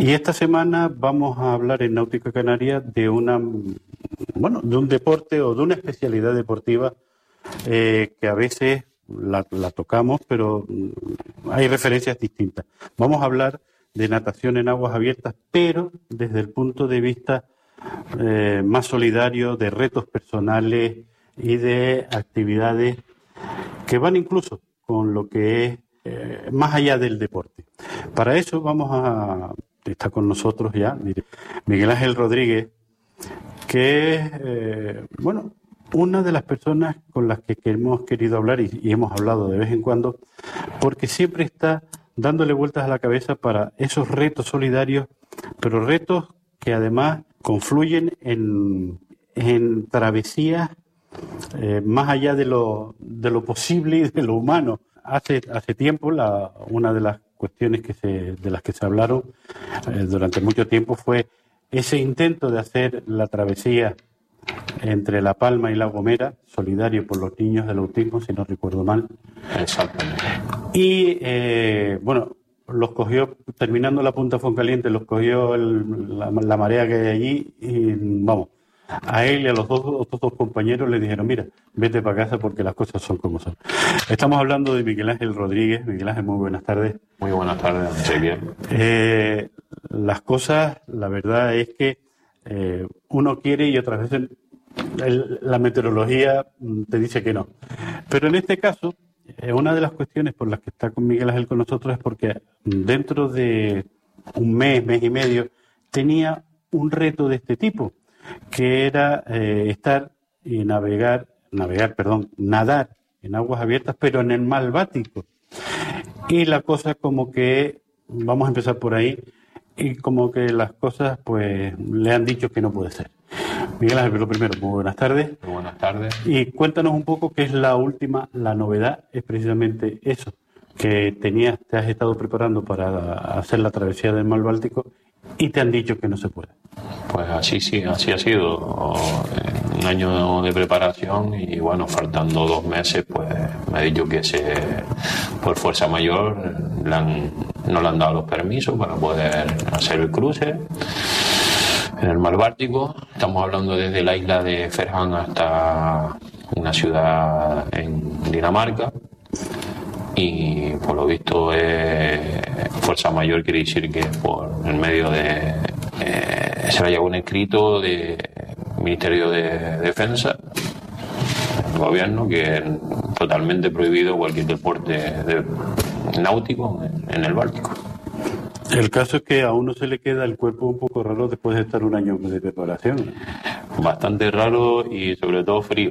Y esta semana vamos a hablar en Náutica Canaria de de un deporte o de una especialidad deportiva que a veces la tocamos, pero hay referencias distintas. Vamos a hablar de natación en aguas abiertas, pero desde el punto de vista más solidario, de retos personales y de actividades que van incluso con lo que es más allá del deporte. Para eso está con nosotros ya Miguel Ángel Rodríguez, que es, una de las personas con las que hemos querido hablar y hemos hablado de vez en cuando, porque siempre está dándole vueltas a la cabeza para esos retos solidarios, pero retos que además confluyen en travesías más allá de lo posible y de lo humano. Hace tiempo, una de las cuestiones de las que se hablaron durante mucho tiempo fue ese intento de hacer la travesía entre La Palma y La Gomera, solidario por los niños del autismo, si no recuerdo mal. Exactamente. Y, los cogió, terminando la Punta Foncaliente, los cogió la marea que hay allí y, a él y a los otros dos compañeros le dijeron, mira, vete para casa porque las cosas son como son. Estamos hablando de Miguel Ángel Rodríguez. Miguel Ángel, muy buenas tardes. Muy buenas tardes, estoy bien. Las cosas, la verdad es que uno quiere y otras veces la meteorología te dice que no. Pero en este caso, una de las cuestiones por las que está con Miguel Ángel con nosotros es porque dentro de un mes y medio, tenía un reto de este tipo, que era nadar en aguas abiertas, pero en el mar Báltico. Y la cosa como que, vamos a empezar por ahí, y como que las cosas pues le han dicho que no puede ser. Miguel Ángel, lo primero, muy buenas tardes. Muy buenas tardes. Y cuéntanos un poco qué es la novedad es precisamente eso, que te has estado preparando para hacer la travesía del mar Báltico y te han dicho que no se puede. Pues así ha sido. Un año de preparación y faltando 2 meses, pues me ha dicho que por fuerza mayor no le han dado los permisos para poder hacer el cruce en el mar Báltico. Estamos hablando desde la isla de Ferhan hasta una ciudad en Dinamarca. Y por lo visto fuerza mayor quiere decir que por el medio se le ha llegado un escrito del Ministerio de Defensa del gobierno que es totalmente prohibido cualquier deporte náutico en el Báltico. El caso es que a uno se le queda el cuerpo un poco raro después de estar un año de preparación. Bastante raro y sobre todo frío.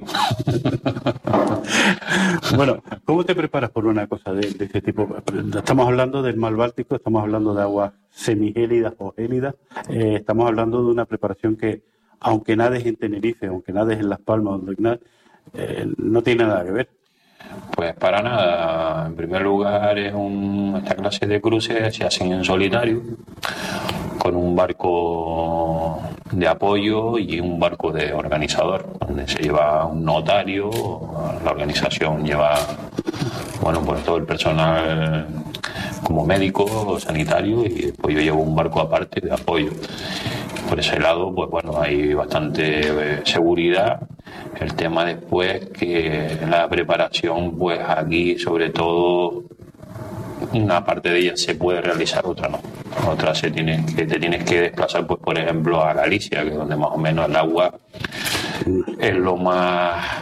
Bueno, ¿cómo te preparas por una cosa de ese tipo? Estamos hablando del mar Báltico, estamos hablando de aguas semigélidas o gélidas. Estamos hablando de una preparación que, aunque nades en Tenerife, aunque nades en Las Palmas, no tiene nada que ver. Pues para nada. En primer lugar, esta clase de cruces se hacen en solitario, con un barco de apoyo y un barco de organizador, donde se lleva un notario, la organización lleva, pues todo el personal como médico o sanitario, y después yo llevo un barco aparte de apoyo. Por ese lado, hay bastante seguridad. El tema después que la preparación, aquí sobre todo una parte de ella se puede realizar, otra no. Otra te tienes que desplazar, por ejemplo, a Galicia, que es donde más o menos el agua es lo más,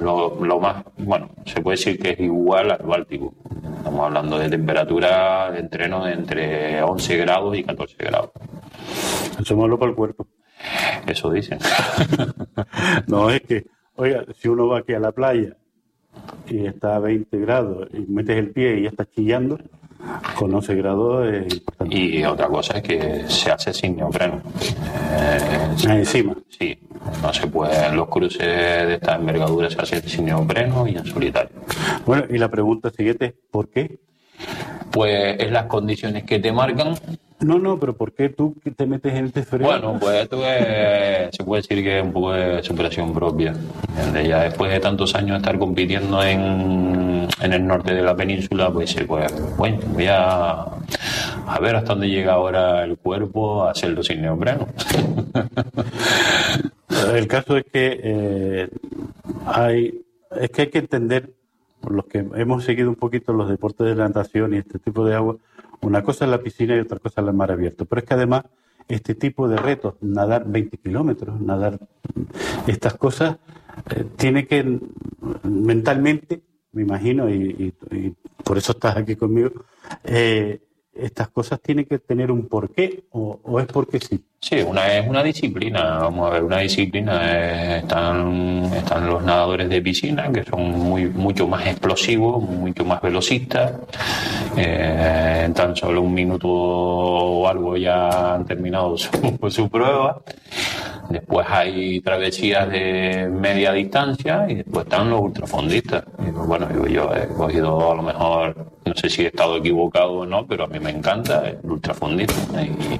se puede decir que es igual al Báltico. Estamos hablando de temperatura de entreno de entre 11 grados y 14 grados. Eso es malo para el cuerpo. Eso dicen. No, es que, oiga, si uno va aquí a la playa y está a 20 grados y metes el pie y ya está chillando, con 11 grados es importante. Y otra cosa es que se hace sin neopreno. Encima. Sí, no se puede. Los cruces de esta envergadura se hacen sin neopreno y en solitario. Bueno, y la pregunta siguiente es, ¿por qué? Pues es las condiciones que te marcan. No, pero ¿por qué tú te metes en este frío? Bueno, pues esto se puede decir que es un poco de superación propia. Ya después de tantos años de estar compitiendo en el norte de la península, voy a ver hasta dónde llega ahora el cuerpo a hacerlo sin neopreno. El caso es que hay que entender, por los que hemos seguido un poquito los deportes de la natación y este tipo de agua, una cosa es la piscina y otra cosa es el mar abierto. Pero es que además este tipo de retos, nadar 20 kilómetros, nadar estas cosas, tiene que mentalmente, me imagino, y por eso estás aquí conmigo, estas cosas tienen que tener un porqué o es porque sí. Sí, es una disciplina, vamos a ver, una disciplina. Están los nadadores de piscina, que son mucho más explosivos, mucho más velocistas. En tan solo un minuto o algo ya han terminado su prueba. Después hay travesías de media distancia y después están los ultrafondistas. Y bueno, yo he cogido, a lo mejor, no sé si he estado equivocado o no, pero a mí me encanta el ultrafondista.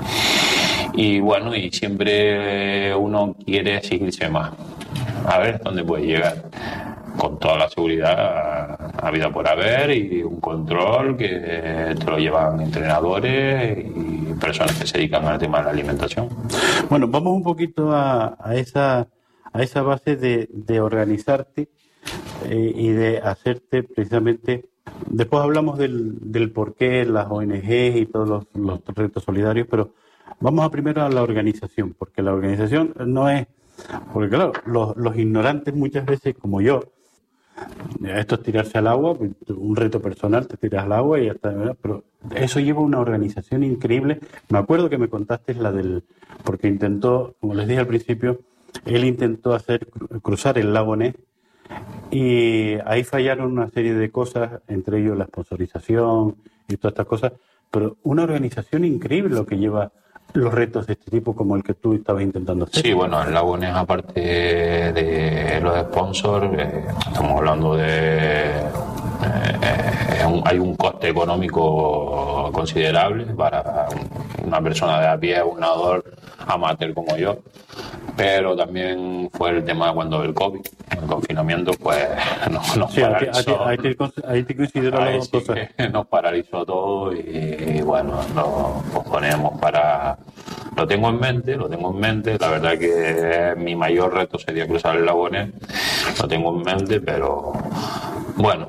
Y bueno, y siempre uno quiere exigirse más. A ver dónde puede llegar. Con toda la seguridad habida por haber y un control que te lo llevan entrenadores y personas que se dedican al tema de la alimentación. Bueno, vamos un poquito a esa base de organizarte y de hacerte precisamente. Después hablamos del por qué las ONG y todos los retos solidarios, pero vamos primero a la organización, porque la organización no es... Porque claro, los ignorantes muchas veces, como yo, esto es tirarse al agua, un reto personal, te tiras al agua y ya está, ¿verdad? Pero eso lleva una organización increíble. Me acuerdo que me contaste porque intentó, como les dije al principio, él intentó cruzar el lago Ness y ahí fallaron una serie de cosas, entre ellos la sponsorización y todas estas cosas, pero una organización increíble lo que lleva los retos de este tipo como el que tú estabas intentando hacer. Sí, bueno, el lago Ness, aparte de los sponsors, estamos hablando hay un coste económico considerable para una persona de a pie, un nadador amateur como yo, pero también fue el tema cuando el COVID, el confinamiento, pues nos paralizó. Ahí te considero las dos cosas. Nos paralizó todo y bueno, lo posponemos para... Lo tengo en mente, la verdad que mi mayor reto sería cruzar el lago Ness, lo tengo en mente, pero bueno,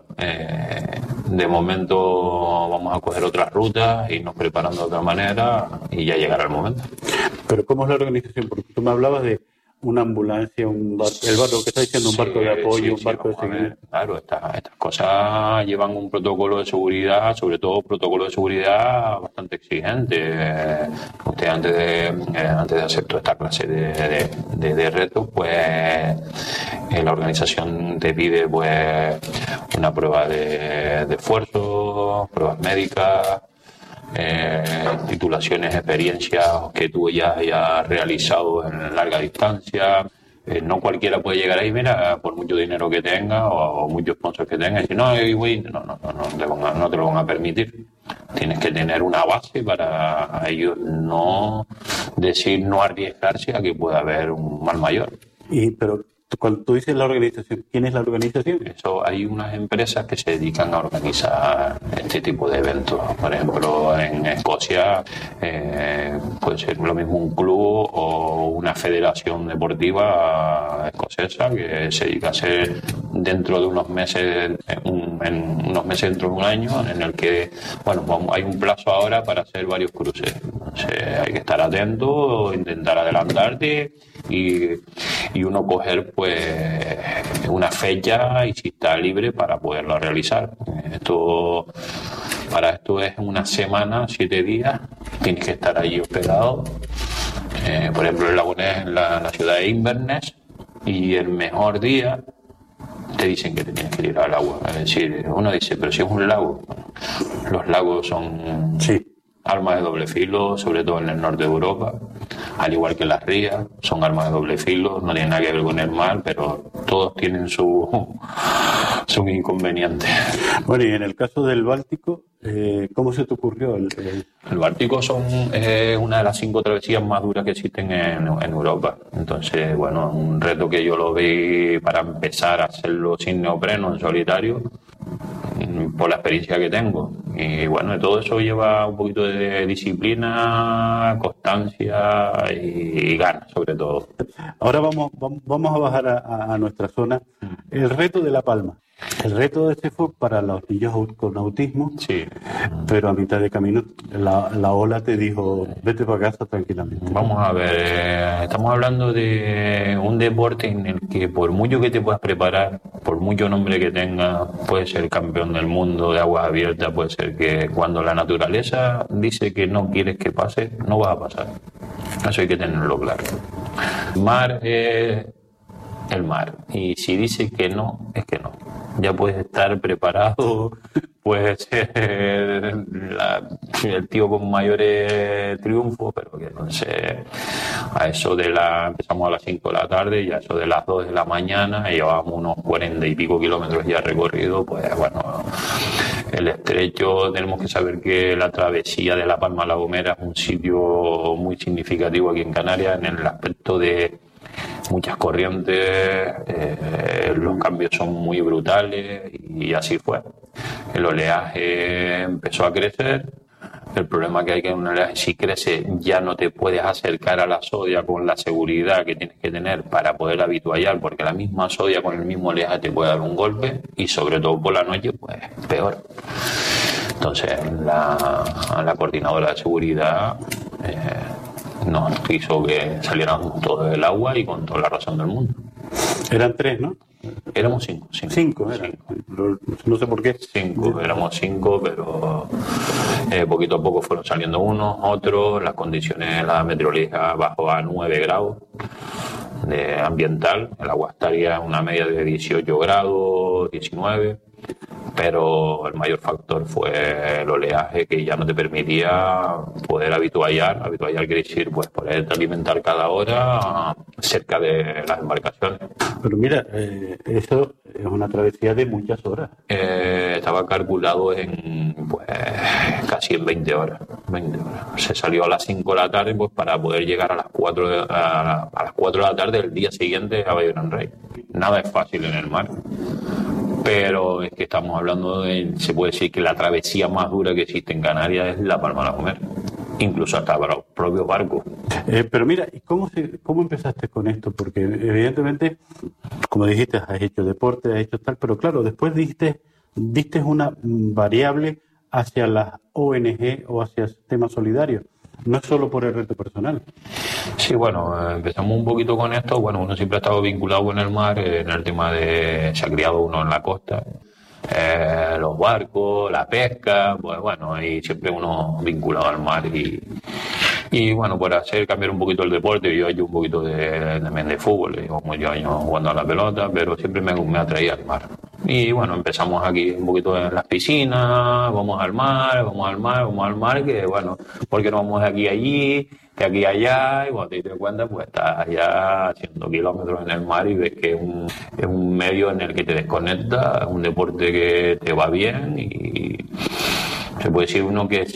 de momento vamos a coger otras rutas, irnos preparando de otra manera y ya llegará el momento. Pero ¿cómo es la organización? Porque tú me hablabas de una ambulancia, el barco que está diciendo, un barco de apoyo, un barco de seguimiento. Claro, estas cosas llevan un protocolo de seguridad, sobre todo protocolo de seguridad bastante exigente. Usted antes de hacer toda esta clase de retos, pues la organización te pide pues una prueba de esfuerzo, pruebas médicas, titulaciones, experiencias que tú ya hayas realizado en larga distancia. No cualquiera puede llegar ahí, mira, por mucho dinero que tenga o muchos sponsors que tenga, y decir, no te lo van a permitir. Tienes que tener una base para ellos no arriesgarse a que pueda haber un mal mayor. Pero cuando tú dices la organización, ¿quién es la organización? Eso, hay unas empresas que se dedican a organizar este tipo de eventos. Por ejemplo, en Escocia puede ser lo mismo un club o una federación deportiva escocesa que se dedica a hacer dentro de unos meses, dentro de un año, en el que, bueno, hay un plazo ahora para hacer varios cruces. Entonces, hay que estar atento, intentar adelantarte y uno coger pues una fecha y si está libre para poderlo realizar. Para esto es una semana, 7 días, tienes que estar allí hospedado. Por ejemplo, el lago Ness en la ciudad de Inverness, y el mejor día te dicen que te tienes que ir al agua. Es decir, uno dice, pero si es un lago, los lagos son... Sí. Armas de doble filo, sobre todo en el norte de Europa, al igual que las rías, son armas de doble filo, no tienen nada que ver con el mar, pero todos tienen su inconveniente. Bueno, y en el caso del Báltico, ¿cómo se te ocurrió? El Báltico es una de las 5 travesías más duras que existen en Europa. Entonces, bueno, un reto que yo lo vi para empezar a hacerlo sin neopreno, en solitario, por la experiencia que tengo. Y bueno, todo eso lleva un poquito de disciplina, constancia y ganas, sobre todo. Ahora vamos a bajar a nuestra zona. El reto de La Palma. El reto de este fue para los niños con autismo, Sí. pero a mitad de camino la ola te dijo, vete para casa tranquilamente. Vamos a ver, estamos hablando de un deporte en el que por mucho que te puedas preparar, por mucho nombre que tengas, puedes ser campeón del mundo de aguas abiertas, puede ser que cuando la naturaleza dice que no quieres que pase, no va a pasar. Eso hay que tenerlo claro. El mar es el mar, y si dice que no, es que no. Ya puedes estar preparado, puedes ser el tío con mayores triunfos, pero que no sé, empezamos a las 5 de la tarde y a eso de las 2 de la mañana llevábamos unos 40 y pico kilómetros ya recorridos, pues bueno, el estrecho, tenemos que saber que la travesía de La Palma a La Gomera es un sitio muy significativo aquí en Canarias en el aspecto de muchas corrientes, los cambios son muy brutales y así fue. El oleaje empezó a crecer. El problema que hay un oleaje, si crece, ya no te puedes acercar a la sodia con la seguridad que tienes que tener para poder habituallar, porque la misma sodia con el mismo oleaje te puede dar un golpe y sobre todo por la noche, pues peor. Entonces la coordinadora de seguridad nos hizo que saliéramos todos del agua y con toda la razón del mundo. Eran 3, ¿no? Éramos 5. 5 eran. No sé por qué. 5, éramos 5, pero poquito a poco fueron saliendo unos, otros. Las condiciones, la meteorología bajó a 9 grados de ambiental. El agua estaría en una media de 18 grados, 19. Pero el mayor factor fue el oleaje, que ya no te permitía poder habituallar. Habituallar quiere decir pues poder alimentar cada hora cerca de las embarcaciones. Pero mira, eso es una travesía de muchas horas. Estaba calculado en pues casi en 20 horas. Se salió a las 5 de la tarde pues para poder llegar a las 4 de la tarde del día siguiente a Valle Gran Rey. Nada es fácil en el mar. Pero es que estamos hablando se puede decir que la travesía más dura que existe en Canarias es La Palma de La Gomera, incluso hasta para los propios barcos. Pero mira, ¿cómo empezaste con esto? Porque evidentemente, como dijiste, has hecho deporte, has hecho tal, pero claro, después diste una variable hacia las ONG o hacia temas solidarios. No es solo por el reto personal. Sí, bueno, empezamos un poquito con esto. Bueno, uno siempre ha estado vinculado con el mar, en el tema se ha criado uno en la costa, los barcos, la pesca, pues bueno, y siempre uno vinculado al mar. Y bueno, por cambiar un poquito el deporte, yo he hecho un poquito también de fútbol, llevo muchos años jugando a la pelota, pero siempre me atraía al mar. Y bueno, empezamos aquí un poquito en las piscinas, vamos al mar, que bueno, porque no vamos de aquí a allí, de aquí a allá, y cuando te das cuenta, pues estás allá haciendo kilómetros en el mar y ves que es un medio en el que te desconectas, es un deporte que te va bien y se puede decir uno que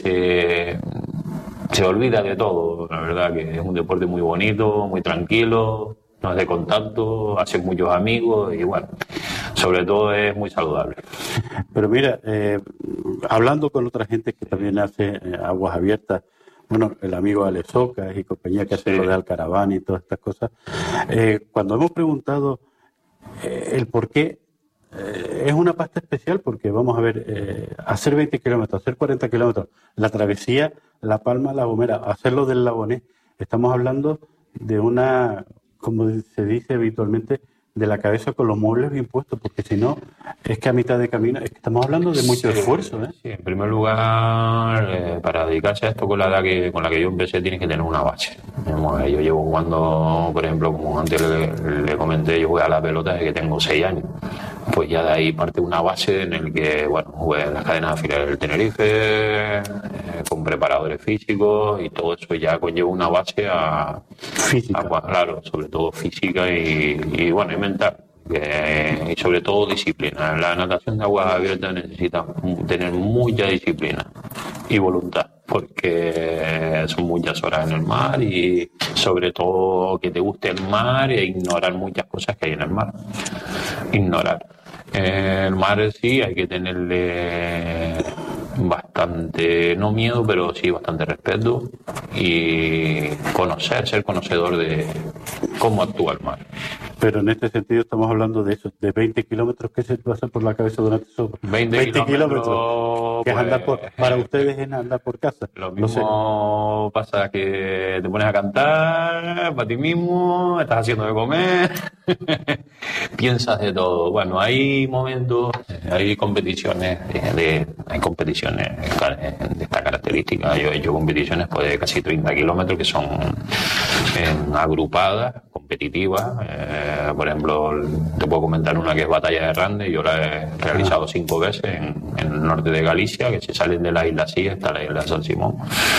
se olvida de todo, la verdad que es un deporte muy bonito, muy tranquilo, no es de contacto, haces muchos amigos y bueno, sobre todo es muy saludable. Pero mira, hablando con otra gente que también hace aguas abiertas, bueno, el amigo Alex Ocas y compañía que hace lo de Alcaraván y todas estas cosas, cuando hemos preguntado el por qué, es una pasta especial porque vamos a ver, hacer 20 kilómetros, hacer 40 kilómetros, la travesía La Palma, La Gomera, hacerlo del Lagonés, estamos hablando de una, como se dice habitualmente, de la cabeza con los muebles bien puestos, porque si no, es que a mitad de camino, es que estamos hablando de mucho esfuerzo. Sí, en primer lugar, para dedicarse a esto con la edad con la que yo empecé, tienes que tener una base. Yo llevo jugando, por ejemplo, como antes le comenté, yo jugué a la pelota desde que tengo 6 años. Pues ya de ahí parte una base en el que, bueno, jugué en las cadenas afiliadas del Tenerife, con preparadores físicos y todo eso ya conlleva una base física. Claro, sobre todo física y bueno, y mental. Y sobre todo disciplina. La natación de aguas abiertas necesita tener mucha disciplina y voluntad, porque son muchas horas en el mar y sobre todo que te guste el mar e ignorar muchas cosas que hay en el mar. El mar sí hay que tenerle bastante bastante, no miedo, pero sí bastante respeto y ser conocedor de cómo actúa el mar. Pero en este sentido estamos hablando de eso, de 20 kilómetros que se pasa por la cabeza durante esos 20 kilómetros, que es andar pues, para ustedes es andar por casa. Lo mismo pasa que te pones a cantar para ti mismo, estás haciendo de comer, piensas de todo. Bueno, hay momentos, hay competiciones, hay competiciones de esta característica. Yo he hecho competiciones pues, de casi 30 kilómetros que son agrupadas, competitivas. Por ejemplo, te puedo comentar una que es Batalla de Rande. Yo la he realizado 5 veces en el norte de Galicia, que se salen de la isla Silla hasta la isla San Simón.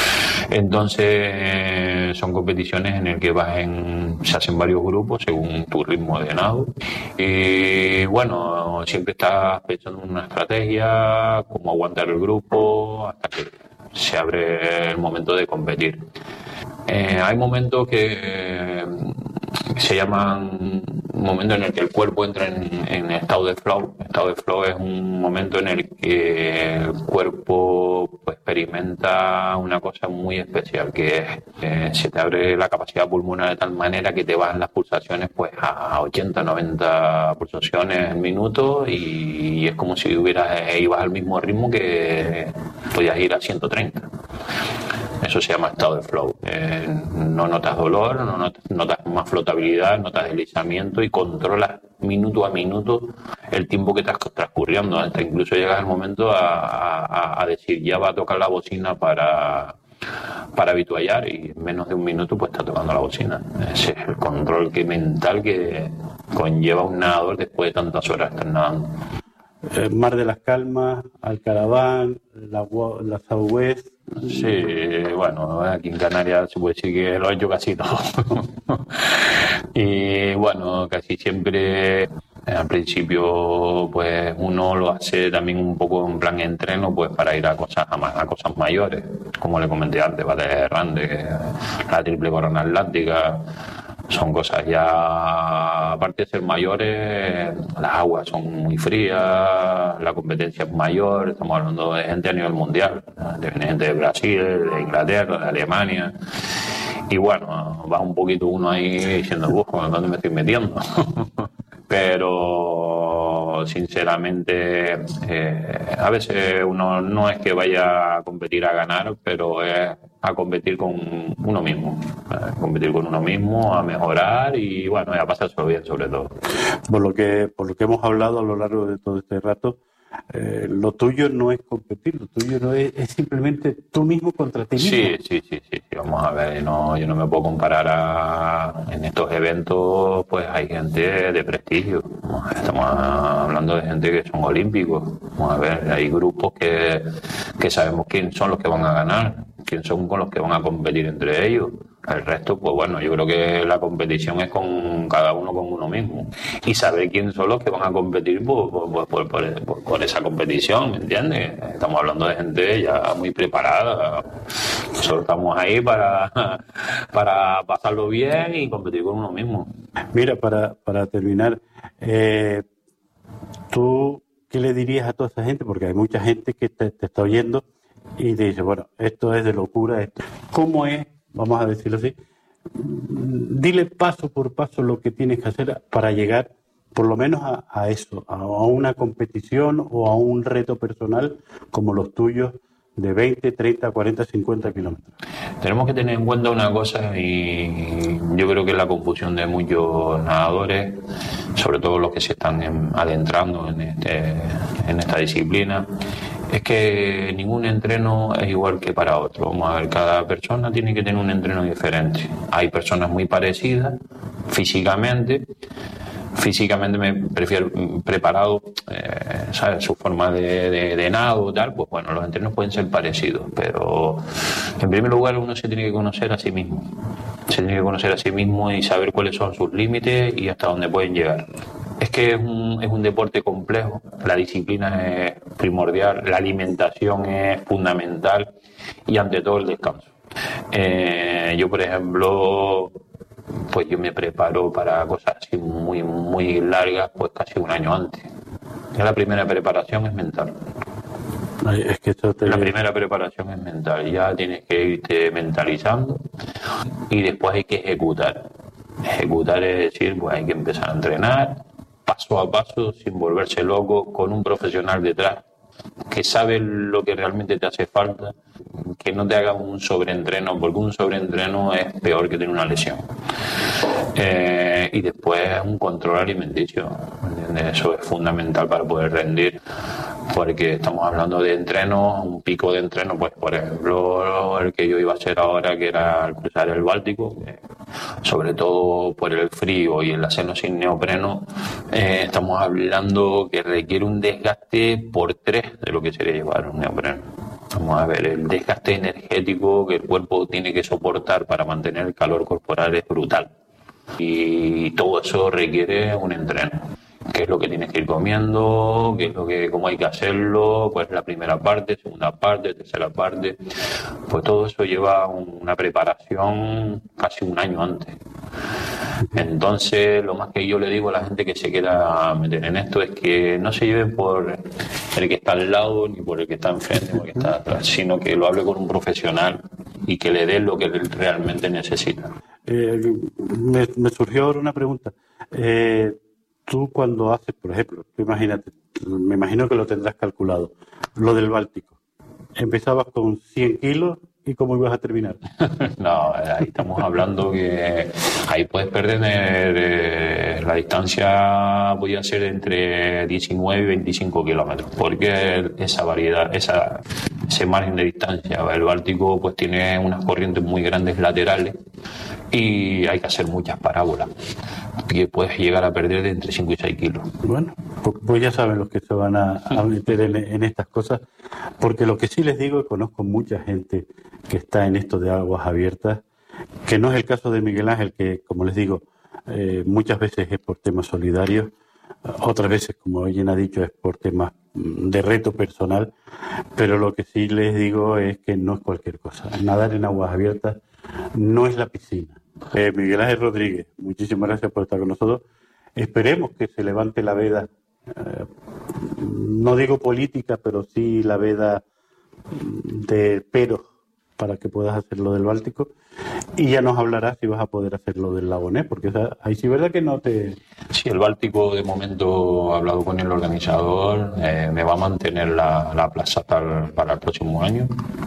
Entonces son competiciones en las que se hacen varios grupos según tu ritmo de nado. Y bueno, siempre estás pensando en una estrategia, cómo aguantar el grupo hasta que se abre el momento de competir. Hay momentos que se llaman momentos en el que el cuerpo entra en estado de flow. Estado de flow es un momento en el que el cuerpo pues, experimenta una cosa muy especial, que es se te abre la capacidad pulmonar de tal manera que te van las pulsaciones pues a 80, 90 pulsaciones al minuto y es como si ibas al mismo ritmo que podías ir a 130. Eso se llama estado de flow. No notas dolor, no notas más flotabilidad, notas deslizamiento y controlas minuto a minuto el tiempo que estás transcurriendo. Hasta incluso llegas al momento a decir ya va a tocar la bocina para habituallar y en menos de un minuto pues está tocando la bocina. Ese es el control mental que conlleva un nadador después de tantas horas estar nadando. Mar de las Calmas, Alcaraván, la Southwest. Sí, bueno, aquí en Canarias se puede decir que lo he hecho casi todo. Y bueno, casi siempre al principio pues uno lo hace también un poco en plan entreno pues para ir a cosas mayores, como le comenté antes, Batalla de Rande, la Triple Corona Atlántica. Son cosas ya, aparte de ser mayores, las aguas son muy frías, la competencia es mayor, estamos hablando de gente a nivel mundial, de gente de Brasil, de Inglaterra, de Alemania. Y bueno, va un poquito uno ahí diciendo, ¿dónde me estoy metiendo? Pero sinceramente a veces uno no es que vaya a competir a ganar, pero es a competir con uno mismo, a mejorar y bueno, a pasárselo bien sobre todo. Por lo que hemos hablado a lo largo de todo este rato, lo tuyo no es competir, lo tuyo no es simplemente tú mismo contra ti mismo. Sí, vamos a ver, yo no me puedo comparar en estos eventos, pues hay gente de prestigio, estamos hablando de gente que son olímpicos, vamos a ver, hay grupos que sabemos quién son los que van a ganar, quién son con los que van a competir entre ellos. El resto, pues bueno, yo creo que la competición es con cada uno con uno mismo. Y saber quién son los que van a competir por esa competición, ¿me entiendes? Estamos hablando de gente ya muy preparada. Nosotros estamos ahí para pasarlo bien y competir con uno mismo. Mira, para terminar, ¿tú qué le dirías a toda esa gente? Porque hay mucha gente que te está oyendo y te dice, bueno, esto es de locura. ¿Cómo es? Vamos a decirlo así, dile paso por paso lo que tienes que hacer para llegar por lo menos a eso, a una competición o a un reto personal como los tuyos de 20, 30, 40, 50 kilómetros. Tenemos que tener en cuenta una cosa y yo creo que es la confusión de muchos nadadores, sobre todo los que se están adentrando en esta disciplina, es que ningún entreno es igual que para otro. Vamos a ver, cada persona tiene que tener un entreno diferente. Hay personas muy parecidas físicamente me prefiero preparado, ¿sabes? Su forma de nado, tal, pues bueno, los entrenos pueden ser parecidos, pero en primer lugar uno se tiene que conocer a sí mismo. Se tiene que conocer a sí mismo y saber cuáles son sus límites y hasta dónde pueden llegar. Es que es un deporte complejo, la disciplina es primordial, la alimentación es fundamental y ante todo el descanso. Yo, por ejemplo, pues yo me preparo para cosas así muy, muy largas, pues casi un año antes. Ya la primera preparación es mental. Es que La primera preparación es mental, ya tienes que irte mentalizando y después hay que ejecutar. Ejecutar es decir, pues hay que empezar a entrenar paso a paso, sin volverse loco, con un profesional detrás que sabe lo que realmente te hace falta, que no te haga un sobreentreno, porque un sobreentreno es peor que tener una lesión. Y después un control alimenticio, ¿entiendes? Eso es fundamental para poder rendir, porque estamos hablando de entrenos, un pico de entreno, pues por ejemplo el que yo iba a hacer ahora, que era al cruzar el Báltico, sobre todo por el frío y el hacerlo sin neopreno, estamos hablando que requiere un desgaste por 3 de lo que sería llevar un neopreno. Vamos a ver, el desgaste energético que el cuerpo tiene que soportar para mantener el calor corporal es brutal. Y todo eso requiere un entreno. ¿Qué es lo que tienes que ir comiendo? ¿Cómo hay que hacerlo? Pues la primera parte, segunda parte, tercera parte. Pues todo eso lleva una preparación casi un año antes. Entonces, lo más que yo le digo a la gente que se quiera meter en esto es que no se lleve por el que está al lado, ni por el que está enfrente, ni por el que está atrás, sino que lo hable con un profesional y que le dé lo que él realmente necesita. Me surgió ahora una pregunta. Tú cuando haces, por ejemplo, tú imagínate, me imagino que lo tendrás calculado, lo del Báltico. Empezabas con 100 kilos y ¿cómo ibas a terminar? No, ahí estamos hablando que ahí puedes perder la distancia, voy a ser entre 19 y 25 kilómetros, porque esa variedad, ese margen de distancia, el Báltico pues tiene unas corrientes muy grandes laterales y hay que hacer muchas parábolas, que puedes llegar a perder de entre 5 y 6 kilos. Bueno, pues ya saben los que se van a meter en estas cosas, porque lo que sí les digo, conozco mucha gente que está en esto de aguas abiertas, que no es el caso de Miguel Ángel, que como les digo, muchas veces es por temas solidarios, otras veces, como ella ha dicho, es por temas de reto personal, pero lo que sí les digo es que no es cualquier cosa. Nadar en aguas abiertas no es la piscina. Miguel Ángel Rodríguez, muchísimas gracias por estar con nosotros. Esperemos que se levante la veda, no digo política, pero sí la veda de peros para que puedas hacer lo del Báltico, y ya nos hablarás si vas a poder hacer lo del Lago Ness, porque ahí sí, ¿verdad que no te...? Sí, el Báltico, de momento, he hablado con el organizador, me va a mantener la plaza para el próximo año,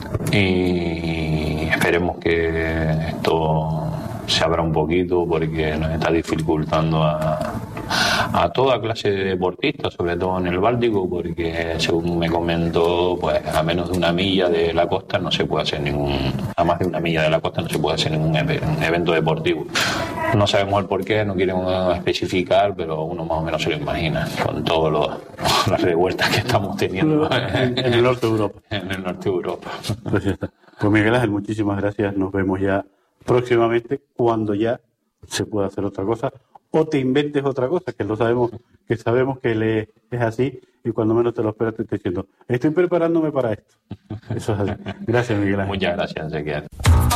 y esperemos que esto se abra un poquito, porque nos está dificultando a toda clase de deportistas, sobre todo en el Báltico, porque según me comentó, pues a menos de una milla de la costa no se puede hacer a más de una milla de la costa no se puede hacer ningún evento deportivo. No sabemos el porqué, no queremos especificar, pero uno más o menos se lo imagina, con todas las revueltas que estamos teniendo en el norte de Europa. En el norte de Europa. Pues ya está. Pues Miguel Ángel, muchísimas gracias, nos vemos ya próximamente, cuando ya se pueda hacer otra cosa, o te inventes otra cosa, que sabemos que es así, y cuando menos te lo esperas te estoy diciendo, estoy preparándome para esto. Eso es así. Gracias, Miguel Ángel. Muchas gracias, Ezequiel.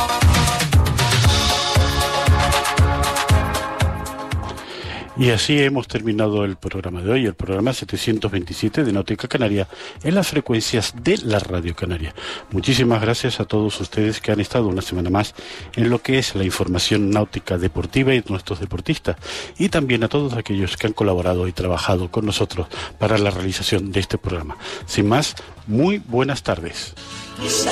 Y así hemos terminado el programa de hoy, el programa 727 de Náutica Canaria, en las frecuencias de la Radio Canaria. Muchísimas gracias a todos ustedes que han estado una semana más en lo que es la información náutica deportiva y nuestros deportistas, y también a todos aquellos que han colaborado y trabajado con nosotros para la realización de este programa. Sin más, muy buenas tardes.